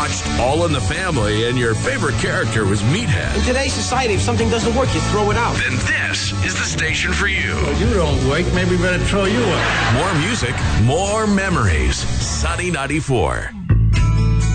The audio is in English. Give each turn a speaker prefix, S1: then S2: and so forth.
S1: watched All in the Family and your favorite character was Meathead,
S2: In today's society, if something doesn't work, you throw it out.
S1: then this is the station for you.
S3: Well, you don't work. Maybe we better throw you out.
S1: More music, more memories. Sunny 94.